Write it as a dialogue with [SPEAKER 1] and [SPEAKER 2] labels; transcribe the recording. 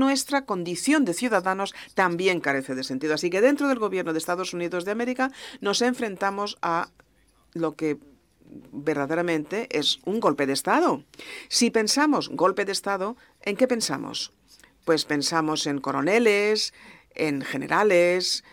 [SPEAKER 1] nuestra condición de ciudadanos también carece de sentido. Así que dentro del gobierno de Estados Unidos de América nos enfrentamos a lo que verdaderamente es un golpe de Estado. Si pensamos golpe de Estado, ¿en qué pensamos? Pues pensamos en coroneles, en generales,